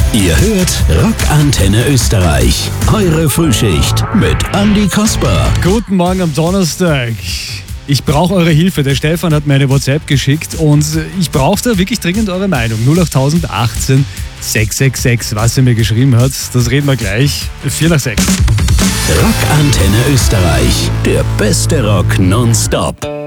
Ihr hört Rockantenne Österreich. Eure Frühschicht mit Andi Kasper. Guten Morgen am Donnerstag. Ich brauche eure Hilfe. Der Stefan hat mir eine WhatsApp geschickt und ich brauche da wirklich dringend eure Meinung. 08018 666, was er mir geschrieben hat, das reden wir gleich. 4 nach 6. Rockantenne Österreich. Der beste Rock nonstop.